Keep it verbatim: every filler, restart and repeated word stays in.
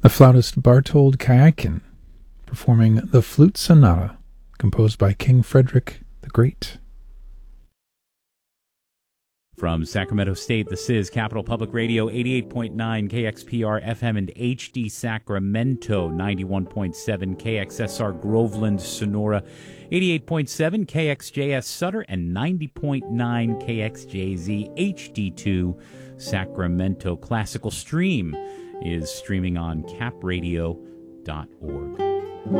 The flautist Bartold Kaykin performing the Flute Sonata, composed by King Frederick the Great. From Sacramento State, this is Capital Public Radio, eighty-eight point nine K X P R F M and H D Sacramento, ninety-one point seven K X S R Groveland, Sonora, eighty-eight point seven K X J S Sutter, and ninety point nine K X J Z H D two Sacramento. Classical Stream is streaming on cap radio dot org.